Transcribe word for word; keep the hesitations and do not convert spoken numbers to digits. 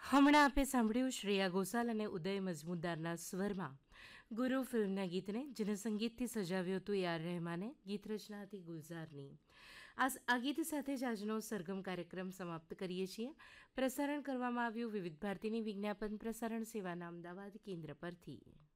હમણાં આપે સાંભળ્યું શ્રેયા ઘોષાલ અને ઉદય મજમુદારના સ્વરમાં ગુરુ ફિલ્મના ગીતને, જેને સંગીતથી સજાવ્યું હતું એ આર રહેમાને. ગીત રચના હતી ગુલઝારની. આ આ ગીત સાથે જ આજનો સરગમ કાર્યક્રમ સમાપ્ત કરીએ છીએ. પ્રસારણ કરવામાં આવ્યું વિવિધ ભારતીની વિજ્ઞાપન પ્રસારણ સેવાના અમદાવાદ કેન્દ્ર પરથી.